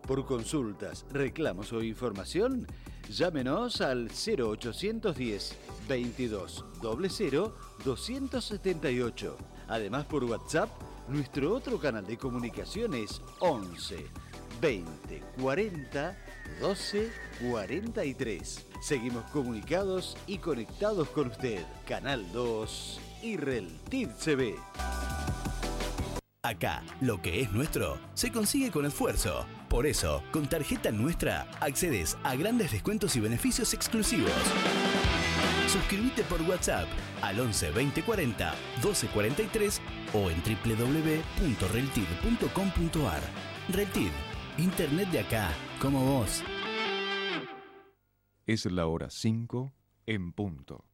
Por consultas, reclamos o información, llámenos al 0810 22 00 278. Además, por WhatsApp, nuestro otro canal de comunicación es 11 20 40 12 43. Seguimos comunicados y conectados con usted. Canal 2 y Reltiv CB. Acá, lo que es nuestro se consigue con esfuerzo. Por eso, con Tarjeta Nuestra, accedes a grandes descuentos y beneficios exclusivos. Suscríbete por WhatsApp al 11 20 40 12 43 o en www.reltiv.com.ar. Reltiv, Internet de acá, como vos. Es la hora 5 en punto.